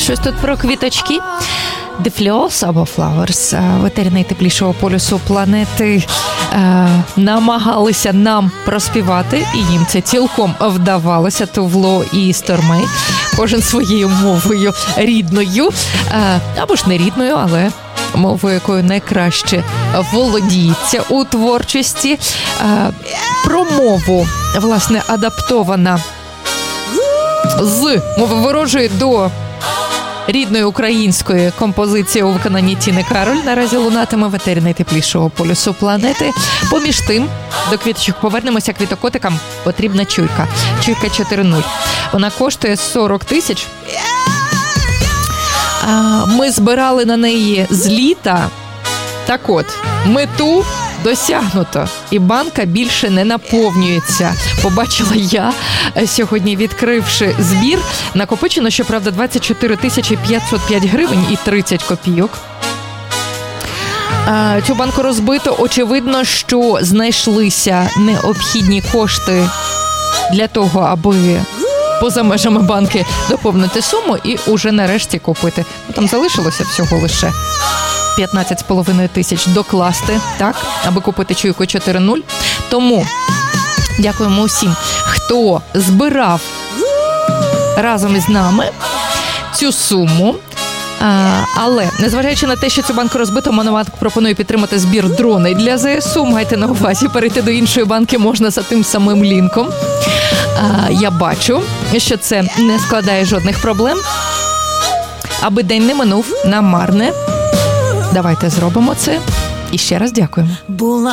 Щось тут про квіточки. The Flowers або Flowers, в етері найтеплішого полюсу планети, намагалися нам проспівати, і їм це цілком вдавалося. Тувло і Стормей, кожен своєю мовою рідною, або ж не рідною, але мовою, якою найкраще володіється у творчості. Про мову, власне, адаптована з мови ворожої до рідної української композиції у виконанні Тіни Кароль наразі лунатиме в етері найтеплішого полюсу планети. Поміж тим, до квіточок повернемося. Квітокотикам потрібна чуйка. Чуйка 4.0. Вона коштує 40 тисяч. Ми збирали на неї з літа. Так от, мету досягнуто, і банка більше не наповнюється. Побачила я сьогодні, відкривши збір. Накопичено, щоправда, 24 тисячі 505 гривень і 30 копійок. Цю банку розбито. Очевидно, що знайшлися необхідні кошти для того, аби поза межами банки доповнити суму і уже нарешті купити. Там залишилося всього лише 15,5 тисяч докласти, так, аби купити чуйку 4.0. Тому дякуємо усім, хто збирав разом із нами цю суму. Але, незважаючи на те, що цю банку розбито, Мономат пропонує підтримати збір дрони для ЗСУ. Майте на увазі, перейти до іншої банки можна за тим самим лінком. Я бачу, що це не складає жодних проблем. Аби день не минув намарне. Давайте зробимо це. І ще раз дякуємо.